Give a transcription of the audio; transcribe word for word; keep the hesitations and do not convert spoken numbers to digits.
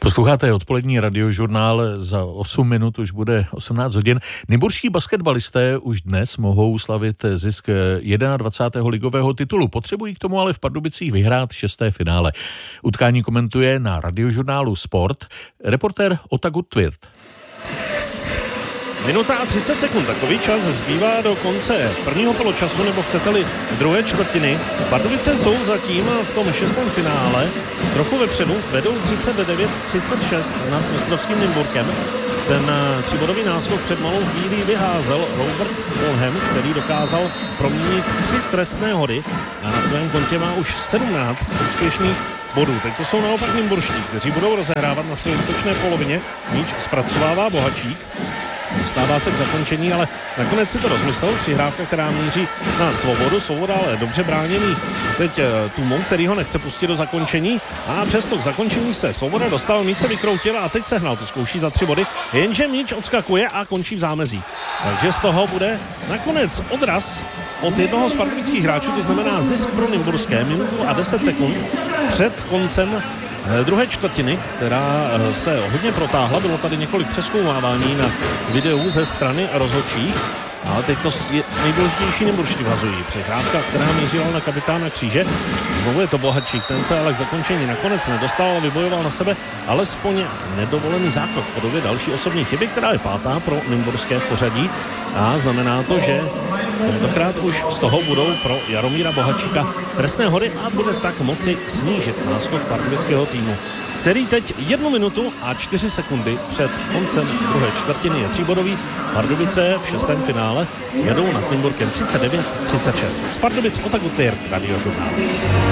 Posloucháte odpolední radiožurnál, za osm minut už bude osmnáct hodin. Nymburští basketbalisté už dnes mohou slavit zisk dvacátého prvního ligového titulu. Potřebují k tomu ale v Pardubicích vyhrát šesté finále. Utkání komentuje na radiožurnálu Sport reportér Ota Gutwirt. Minuta a třicet sekund, takový čas zbývá do konce prvního poločasu, nebo chcete-li druhé čtvrtiny. Pardubice jsou zatím v tom šestém finále trochu vepředu, vedou třicet devět třicet šest nad mistrovským Nymburkem. Ten tříbodový náskok před malou chvílí vyházel Robert Bolhem, který dokázal proměnit tři trestné hody a na svém kontě má už sedmnáct úspěšných bodů. Teď to jsou naopak nymburští, kteří budou rozehrávat na své útočné polovině. Míč zpracovává Bohačík. Dostává se k zakončení, ale nakonec si to rozmyslel. Přihrávka, která míří na Svobodu. Svoboda ale dobře bráněný teď Tůmou, který ho nechce pustit do zakončení. A přesto k zakončení se Svoboda dostal, míč se vykroutil a teď se hnal. To zkouší za tři body. Jenže míč odskakuje a končí v zámezí. Takže z toho bude nakonec odraz od jednoho z pardubických hráčů, to znamená zisk pro nymburské, minutu a deset sekund před koncem druhé čtvrtiny, která se hodně protáhla. Bylo tady několik přezkoumávání na videu ze strany rozhodčích, ale teď to nejdůležitější nymburští vhazují. Přehrávka, která mířila na kapitána Kříže. Znovu je to Bohačík, ten se ale k zakončení nakonec nedostal, ale vybojoval na sebe alespoň nedovolený zákrok v podobě další osobní chyby, která je pátá pro nymburské v pořadí. A znamená to, že tentokrát už z toho budou pro Jaromíra Bohačíka trestné hody a bude tak moci snížit náskok pardubického týmu, který teď jednu minutu a čtyři sekundy před koncem druhé čtvrtiny je tříbodový. Pardubice v šestém finále jedou nad Nymburkem třicet devět třicet šest. Z Pardubic Ota Gutwirt, radiožurnál.